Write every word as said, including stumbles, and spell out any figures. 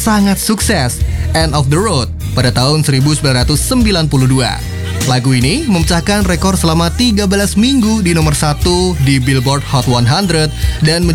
sangat sukses, End of the Road, pada tahun seribu sembilan ratus sembilan puluh dua. Lagu ini memecahkan rekor selama tiga belas minggu di nomor satu di Billboard Hot seratus dan